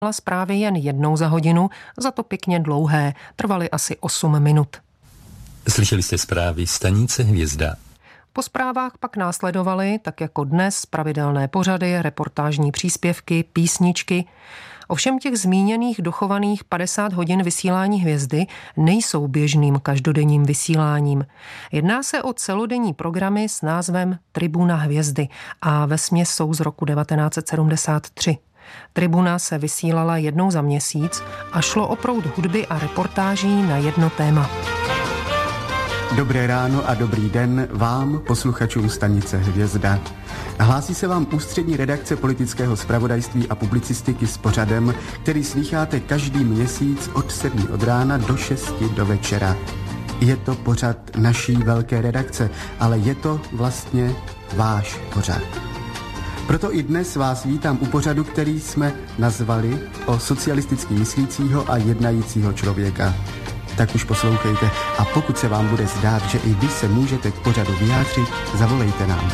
Zprávy jen jednou za hodinu, za to pěkně dlouhé, trvaly asi 8 minut. Slyšeli jste zprávy stanice Hvězda. Po zprávách pak následovaly, tak jako dnes, pravidelné pořady, reportážní příspěvky, písničky. Ovšem těch zmíněných dochovaných 50 hodin vysílání Hvězdy nejsou běžným každodenním vysíláním. Jedná se o celodenní programy s názvem Tribuna Hvězdy a vesměs jsou z roku 1973. Tribuna se vysílala jednou za měsíc a šlo o proud hudby a reportáží na jedno téma. Dobré ráno a dobrý den vám, posluchačům stanice Hvězda. Hlásí se vám ústřední redakce politického zpravodajství a publicistiky s pořadem, který slýcháte každý měsíc od 7 od rána do 6 do večera. Je to pořad naší velké redakce, ale je to vlastně váš pořad. Proto i dnes vás vítám u pořadu, který jsme nazvali O socialisticky myslícího a jednajícího člověka. Tak už poslouchejte a pokud se vám bude zdát, že i vy se můžete k pořadu vyjádřit, zavolejte nám.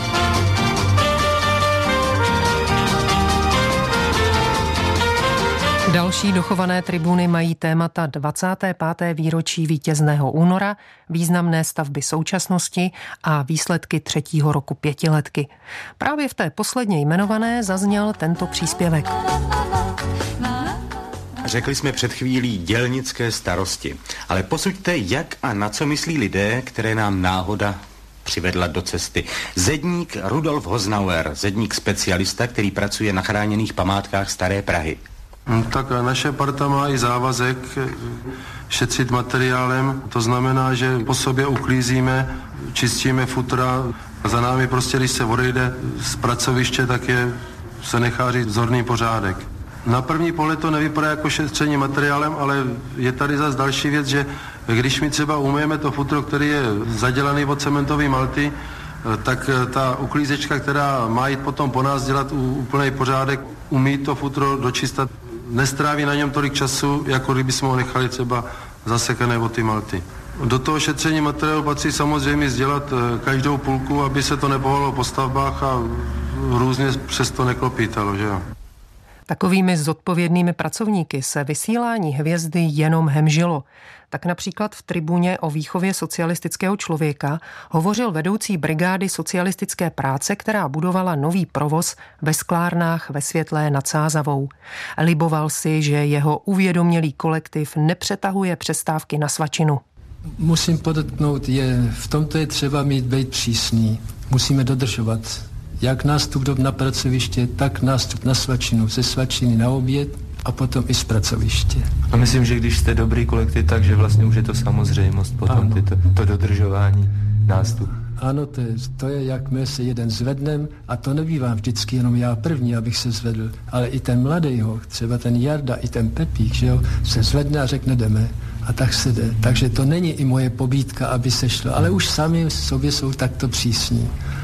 Další dochované tribuny mají témata 25. výročí vítězného února, významné stavby současnosti a výsledky 3. roku pětiletky. Právě v té posledně jmenované zazněl tento příspěvek. Řekli jsme před chvílí dělnické starosti, ale posuďte, jak a na co myslí lidé, které nám náhoda přivedla do cesty. Zedník Rudolf Hoznauer, zedník specialista, který pracuje na chráněných památkách Staré Prahy. Tak naše parta má i závazek šetřit materiálem, to znamená, že po sobě uklízíme, čistíme futra, za námi prostě, když se odejde z pracoviště, tak se nechá říct vzorný pořádek. Na první pohled to nevypadá jako šetření materiálem, ale je tady zase další věc, že když my třeba umyjeme to futro, který je zadělaný od cementové malty, tak ta uklízečka, která má jít potom po nás dělat úplný pořádek, umí to futro dočistat, nestráví na něm tolik času, jako kdyby jsme ho nechali třeba zasekané od ty malty. Do toho šetření materiálu patří samozřejmě dělat každou půlku, aby se to nepohalo po stavbách a různě přes to neklopítalo, že jo. Takovými zodpovědnými pracovníky se vysílání Hvězdy jenom hemžilo. Tak například v tribuně o výchově socialistického člověka hovořil vedoucí brigády socialistické práce, která budovala nový provoz ve sklárnách ve Světlé nad Sázavou. Liboval si, že jeho uvědomělý kolektiv nepřetahuje přestávky na svačinu. Musím podotknout, v tomto je třeba být přísný. Musíme dodržovat jak nástup na pracoviště, tak nástup na svačinu, ze svačiny na oběd a potom i z pracoviště. A myslím, že když jste dobrý kolektiv, takže vlastně už je to samozřejmost potom to dodržování nástupu. Ano, to je, jakmile se jeden zvednem, a to nebývám vždycky jenom já první, abych se zvedl, ale i ten mladýho, třeba ten Jarda, i ten Pepík, že jo, se zvedne a řekne jdeme. A tak se jde. Takže to není i moje pobídka, aby se šlo, ale už sami sobě jsou takto přísní.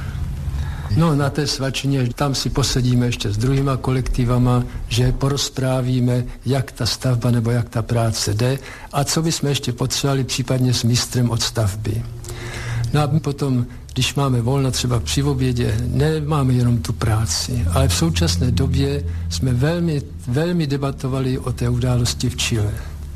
No, na té svačině, tam si posedíme ještě s druhýma kolektivama, že porozprávíme, jak ta stavba nebo jak ta práce jde a co bychom ještě potřebovali případně s mistrem od stavby. No a potom, když máme volno třeba při obědě, nemáme jenom tu práci, ale v současné době jsme velmi, velmi debatovali o té události v Chile.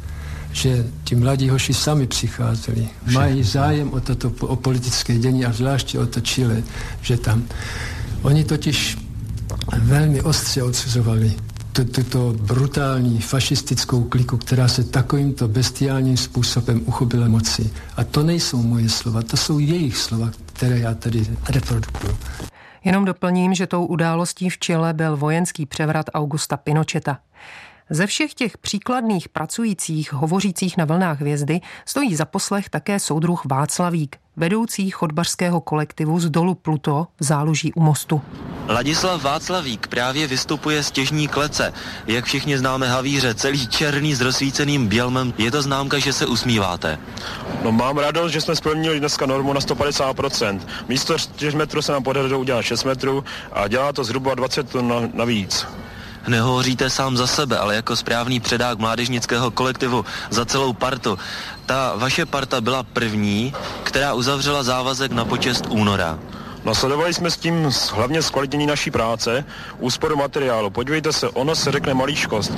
Že ti mladí hoši sami přicházeli, mají zájem o politické dění a zvláště o to Chile, že tam. Oni totiž velmi ostře odsuzovali tuto brutální fašistickou kliku, která se takovýmto bestiálním způsobem uchopila moci. A to nejsou moje slova, to jsou jejich slova, které já tady reprodukuju. Jenom doplním, že tou událostí v Chile byl vojenský převrat Augusta Pinocheta. Ze všech těch příkladných pracujících, hovořících na vlnách Hvězdy, stojí za poslech také soudruh Václavík, vedoucí chodbařského kolektivu z dolu Pluto v Záluží u Mostu. Ladislav Václavík právě vystupuje z těžní klece. Jak všichni známe havíře, celý černý s rozsvíceným bělmem, je to známka, že se usmíváte. No, mám radost, že jsme splnili dneska normu na 150%. Místo 4 metrů se nám podařilo udělat 6 metrů a dělá to zhruba 20 tun navíc. Nehovoříte sám za sebe, ale jako správný předák mládežnického kolektivu za celou partu. Ta vaše parta byla první, která uzavřela závazek na počest února. Nasledovali jsme s tím hlavně zkvalitnění naší práce, úsporu materiálu. Podívejte se, ono se řekne maličkost,